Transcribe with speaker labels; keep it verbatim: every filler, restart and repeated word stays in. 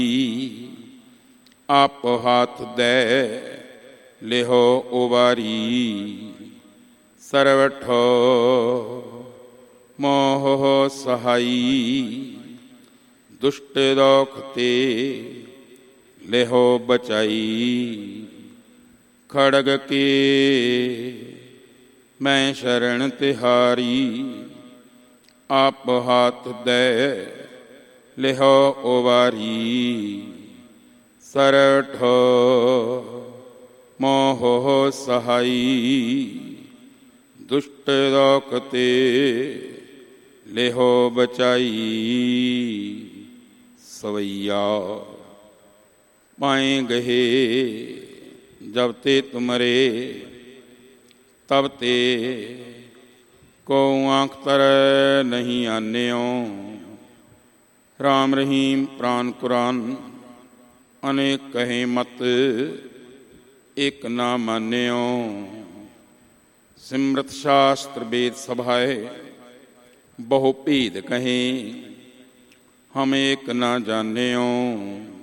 Speaker 1: ਆਪ ਹਾਥ ਦੈ ਲਿਹੋ ਉਵਾਰੀ। ਸਰਵਠੋ ਮੋਹ ਸਹਾਈ ਦੁਸ਼ਟ ਦੋਖ ਤੇ ਲਿਹੋ ਬਚਾਈ। ਖੜਗ ਕੇ ਮੈਂ ਸ਼ਰਨ ਤਿਹਾਰੀ ਆਪ ਹਾਥ ਦੈ ਲਿਹੋ ਉਵਾਰੀ। ਸਰਠੋ ਮੋਹ ਸਹਾਈ ਦੁਸ਼ਟ ਦੋਖ ਤੇ ਲਿਹੋ ਬਚਾਈ। ਸਵਈਆ ਪਾਏ ਗਹੇ ਜਬ ਤੇ ਤੁਮਰੇ ਤਬ ਤੇ ਕੋ ਆਂਖ ਤਰੈ ਨਹੀਂ ਆਨਿਓ। ਰਾਮ ਰਹੀਮ ਪ੍ਰਾਨ ਕੁਰਾਨ ਅਨੇਕ ਕਹੇ ਮਤ ਇਕ ਨਾ ਮਾਨਿਓ। ਸਿਮਰਤ ਸ਼ਾਸਤਰ ਵੇਦ ਸਭਾਏ ਬਹੁ ਭੇਦ ਕਹੇ ਹਮ ਏਕ ਨਾ ਜਾਣਿਓ।